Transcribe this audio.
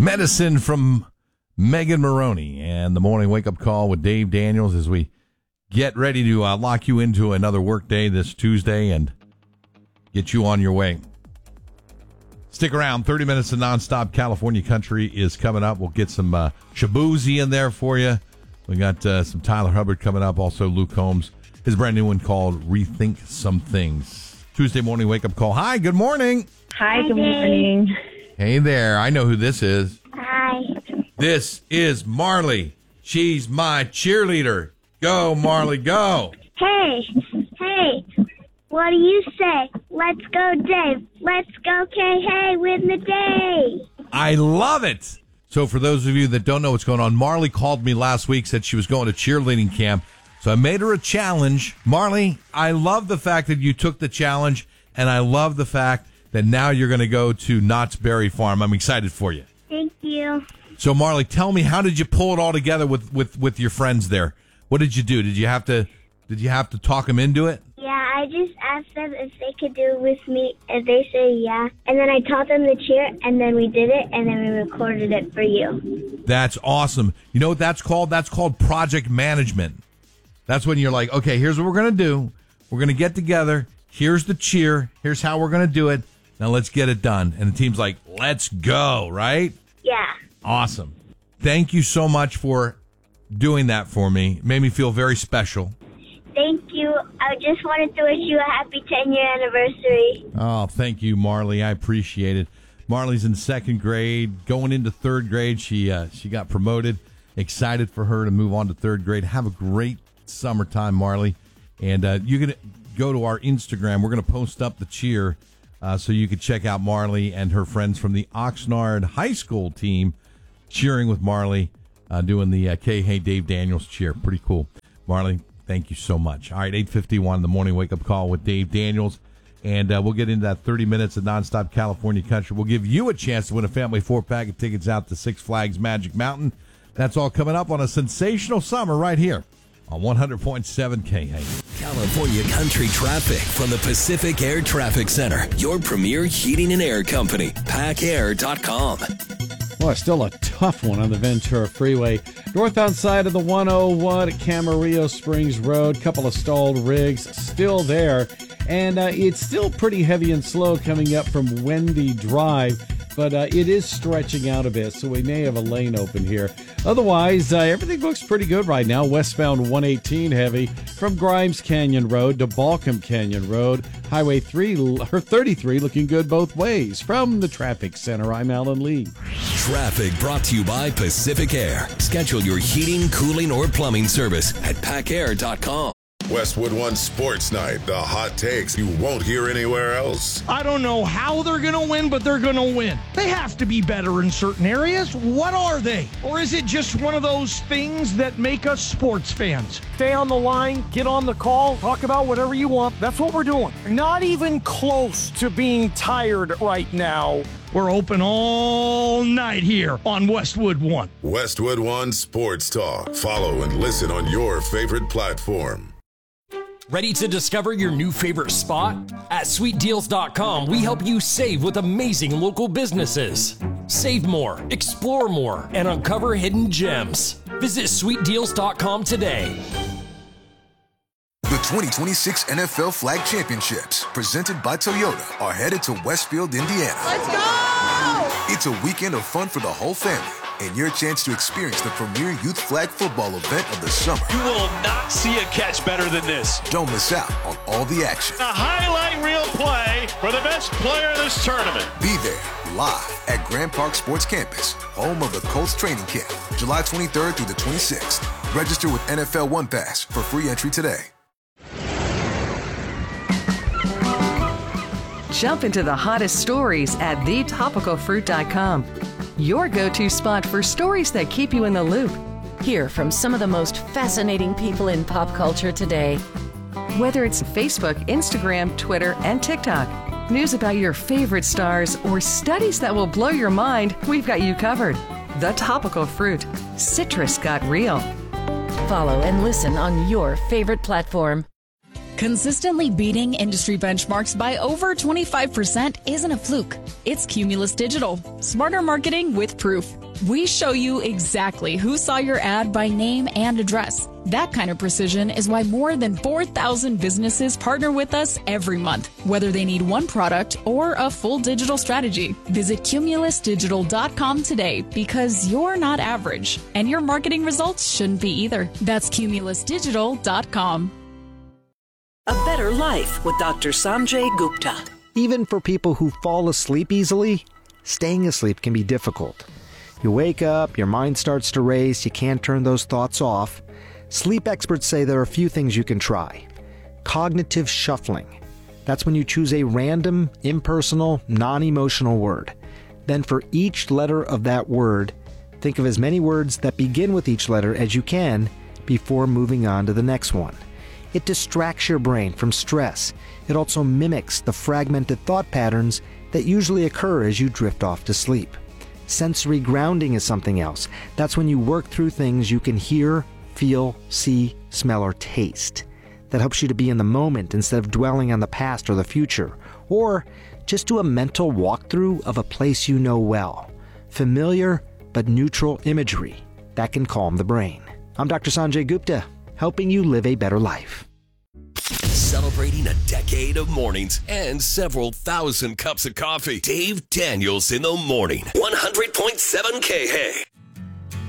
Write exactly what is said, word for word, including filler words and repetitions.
Medicine from Megan Maroney and the morning wake-up call with Dave Daniels as we get ready to uh, lock you into another work day this Tuesday and get you on your way. Stick around. thirty minutes of nonstop California country is coming up. We'll get some uh, Shabuzi in there for you. We got uh, some Tyler Hubbard coming up. Also, Luke Combs. His brand new one called Rethink Some Things. Tuesday morning wake-up call. Hi, good morning. Hi, good morning. Hey there. I know who this is. Hi. This is Marley. She's my cheerleader. Go, Marley, go. Hey, hey, what do you say? Let's go, Dave. Let's go, K. Hey, win the day. I love it. So for those of you that don't know what's going on, Marley called me last week, said she was going to cheerleading camp. So I made her a challenge. Marley, I love the fact that you took the challenge, and I love the fact that now you're going to go to Knott's Berry Farm. I'm excited for you. Thank you. So, Marley, tell me, how did you pull it all together with, with, with your friends there? What did you do? Did you have to did you have to talk them into it? Yeah, I just asked them if they could do it with me, and they say yeah. And then I taught them the cheer, and then we did it, and then we recorded it for you. That's awesome. You know what that's called? That's called project management. That's when you're like, okay, here's what we're going to do. We're going to get together. Here's the cheer. Here's how we're going to do it. Now let's get it done. And the team's like, let's go, right? Yeah. Awesome. Thank you so much for doing that for me. It made me feel very special. Thank you. I just wanted to wish you a happy ten-year anniversary. Oh, thank you, Marley. I appreciate it. Marley's in second grade, going into third grade. She uh, she got promoted. Excited for her to move on to third grade. Have a great summertime, Marley. And uh, you can go to our Instagram. We're going to post up the cheer uh, so you can check out Marley and her friends from the Oxnard High School team cheering with Marley, uh, doing the uh, K. Hey Dave Daniels cheer. Pretty cool. Marley, thank you so much. All right, eight fifty-one, the morning wake-up call with Dave Daniels. And uh, we'll get into that thirty minutes of nonstop California country. We'll give you a chance to win a family four-pack of tickets out to Six Flags Magic Mountain. That's all coming up on a sensational summer right here on one hundred point seven K H. California country traffic from the Pacific Air Traffic Center. Your premier heating and air company, pack air dot com. Well, it's still a tough one on the Ventura Freeway. Northbound side of the one oh one at Camarillo Springs Road. Couple of stalled rigs still there. And uh, it's still pretty heavy and slow coming up from Wendy Drive. But uh, it is stretching out a bit, so we may have a lane open here. Otherwise, uh, everything looks pretty good right now. Westbound one eighteen heavy from Grimes Canyon Road to Balcom Canyon Road. Highway three or thirty-three looking good both ways. From the Traffic Center, I'm Alan Lee. Traffic brought to you by Pacific Air. Schedule your heating, cooling, or plumbing service at pack air dot com. Westwood One Sports Night, the hot takes you won't hear anywhere else. I don't know how they're going to win, but they're going to win. They have to be better in certain areas. What are they? Or is it just one of those things that make us sports fans? Stay on the line, get on the call, talk about whatever you want. That's what we're doing. Not even close to being tired right now. We're open all night here on Westwood One. Westwood One Sports Talk. Follow and listen on your favorite platform. Ready to discover your new favorite spot? At sweet deals dot com, we help you save with amazing local businesses. Save more, explore more, and uncover hidden gems. Visit sweet deals dot com today. The twenty twenty-six N F L Flag Championships, presented by Toyota, are headed to Westfield, Indiana. Let's go! It's a weekend of fun for the whole family, and your chance to experience the premier youth flag football event of the summer. You will not see a catch better than this. Don't miss out on all the action. A highlight reel play for the best player in this tournament. Be there live at Grand Park Sports Campus, home of the Colts training camp, July twenty-third through the twenty-sixth. Register with N F L One Pass for free entry today. Jump into the hottest stories at the topical fruit dot com. Your go-to spot for stories that keep you in the loop. Hear from some of the most fascinating people in pop culture today. Whether it's Facebook, Instagram, Twitter, and TikTok, news about your favorite stars, or studies that will blow your mind, we've got you covered. The Topical Fruit. Citrus got real. Follow and listen on your favorite platform. Consistently beating industry benchmarks by over twenty-five percent isn't a fluke. It's Cumulus Digital. Smarter marketing with proof. We show you exactly who saw your ad by name and address. That kind of precision is why more than four thousand businesses partner with us every month, whether they need one product or a full digital strategy. Visit cumulus digital dot com today because you're not average, and your marketing results shouldn't be either. That's cumulus digital dot com. A Better Life with Doctor Sanjay Gupta. Even for people who fall asleep easily, staying asleep can be difficult. You wake up, your mind starts to race, you can't turn those thoughts off. Sleep experts say there are a few things you can try. Cognitive shuffling. That's when you choose a random, impersonal, non-emotional word. Then for each letter of that word, think of as many words that begin with each letter as you can before moving on to the next one. It distracts your brain from stress. It also mimics the fragmented thought patterns that usually occur as you drift off to sleep. Sensory grounding is something else. That's when you work through things you can hear, feel, see, smell, or taste. That helps you to be in the moment instead of dwelling on the past or the future. Or just do a mental walkthrough of a place you know well. Familiar but neutral imagery. That can calm the brain. I'm Doctor Sanjay Gupta, helping you live a better life. Celebrating a decade of mornings and several thousand cups of coffee. Dave Daniels in the morning. one hundred point seven K H.